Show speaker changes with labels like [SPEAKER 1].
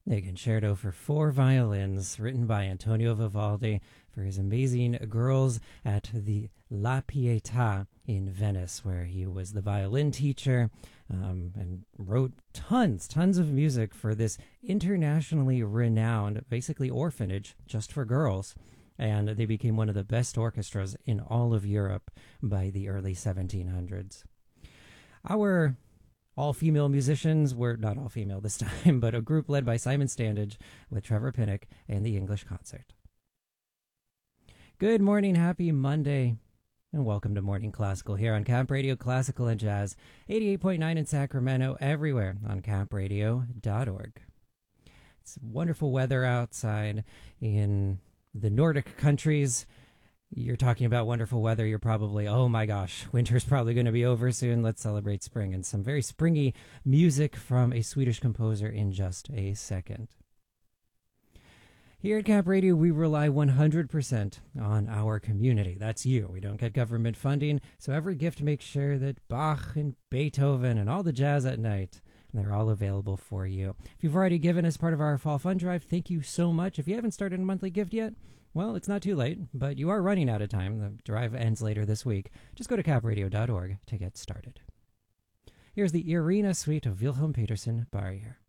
[SPEAKER 1] a concerto for four violins written by Antonio Vivaldi for his amazing Girls at the La Pietà in Venice, where he was the violin teacher and wrote tons of music for this internationally renowned, basically orphanage just for girls. And they became one of the best orchestras in all of Europe by the early 1700s. Our all-female musicians were not all-female this time, but a group led by Simon Standage with Trevor Pinnock and the English Concert. Good morning, happy Monday, and welcome to Morning Classical here on Camp Radio Classical and Jazz, 88.9 in Sacramento, everywhere on campradio.org. It's wonderful weather outside in the Nordic countries. You're talking about wonderful weather. You're probably, oh my gosh, winter's probably going to be over soon. Let's celebrate spring. And some very springy music from a Swedish composer in just a second. Here at Camp Radio, we rely 100% on our community. That's you. We don't get government funding, so every gift makes sure that Bach and Beethoven and all the jazz at night, they're all available for you. If you've already given as part of our Fall Fund Drive, thank you so much. If you haven't started a monthly gift yet, well, it's not too late, but you are running out of time. The drive ends later this week. Just go to capradio.org to get started. Here's the Irina Suite of Wilhelm Petersen Barrier.